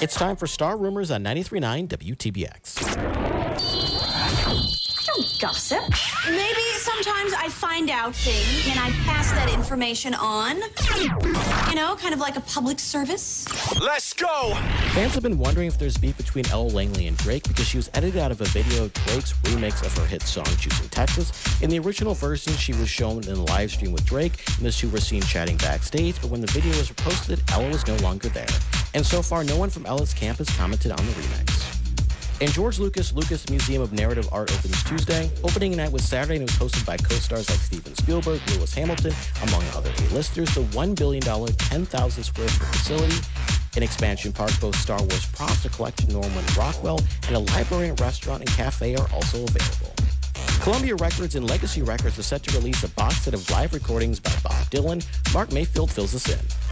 It's time for Star Rumors on 93.9 WTBX. I don't gossip. Maybe sometimes I find out things and I pass that information on. You know, kind of like a public service. Let's go! Fans have been wondering if there's beef between Ella Langley and Drake because she was edited out of a video of Drake's remix of her hit song Choosing Texas. In the original version, she was shown in a live stream with Drake, and the two were seen chatting backstage, but when the video was posted, Ella was no longer there. And so far, no one from Ella's camp has commented on the remix. And George Lucas Museum of Narrative Art opens Tuesday. Opening night was Saturday and it was hosted by co-stars like Steven Spielberg, Lewis Hamilton, among other A-listers. The $1 billion, 10,000 square foot facility in Expansion Park boasts Star Wars props, a collection of Norman Rockwell, and a library and restaurant and cafe are also available. Columbia Records and Legacy Records are set to release a box set of live recordings by Bob Dylan. Mark Mayfield fills us in.